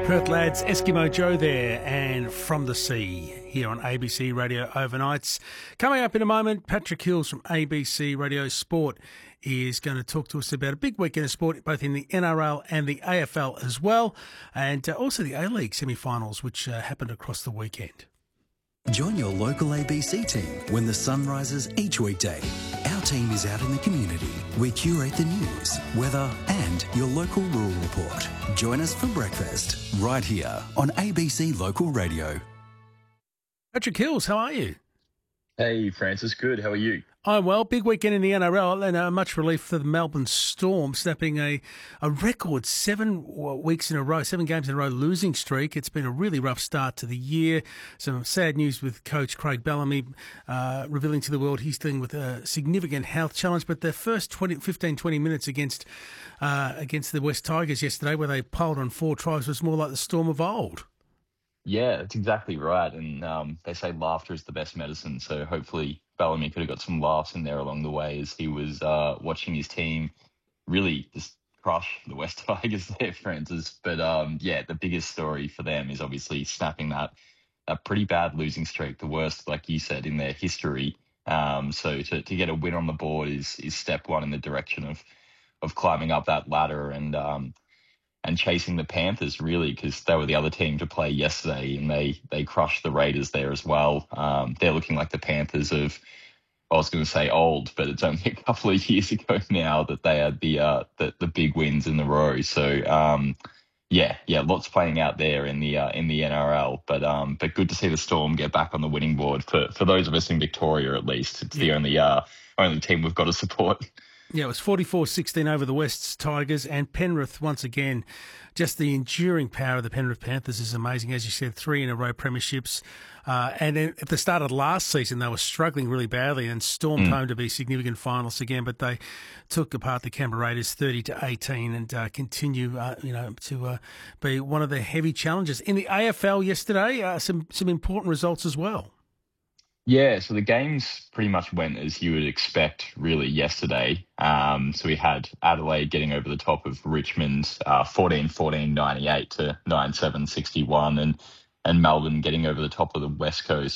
Perth lads, Eskimo Joe there, and From the Sea here on ABC Radio Overnights. Coming up in a moment, Patrick Hills from ABC Radio Sport is going to talk to us about a big weekend of sport, both in the NRL and the AFL as well, and also the A-League semi-finals, which happened across the weekend. Join your local ABC team when the sun rises each weekday. Our team is out in the community. We curate the news, weather and your local rural report. Join us for breakfast right here on ABC Local Radio. Patrick Hills, how are you? Hey, Francis. Good. How are you? I'm well. Big weekend in the NRL and much relief for the Melbourne Storm, snapping a record 7 games in a row losing streak. It's been a really rough start to the year. Some sad news with coach Craig Bellamy revealing to the world he's dealing with a significant health challenge. But the first 15-20 minutes against the West Tigers yesterday, where they polled on 4 tries, was more like the Storm of old. Yeah, that's exactly right. And they say laughter is the best medicine. So hopefully Bellamy could have got some laughs in there along the way as he was watching his team really just crush the West Tigers there, Francis. But the biggest story for them is obviously snapping that pretty bad losing streak, the worst, like you said, in their history. So to get a win on the board is step one in the direction of climbing up that ladder and chasing the Panthers, really, because they were the other team to play yesterday, and they crushed the Raiders there as well. They're looking like the Panthers of, I was going to say old, but it's only a couple of years ago now that they had the big wins in the row. So lots playing out there in the NRL, but good to see the Storm get back on the winning board for those of us in Victoria, at least. It's the only team we've got to support. Yeah, it was 44-16 over the West's Tigers, and Penrith, once again, just the enduring power of the Penrith Panthers is amazing. As you said, 3 in a row premierships. And then at the start of last season, they were struggling really badly and stormed home to be significant finalists again, but they took apart the Canberra Raiders 30-18 and continue, to be one of the heavy challenges. In the AFL yesterday, some important results as well. Yeah, so the games pretty much went as you would expect, really, yesterday. So we had Adelaide getting over the top of Richmond, 14-14, 98 to 9-7, 61, and Melbourne getting over the top of the West Coast,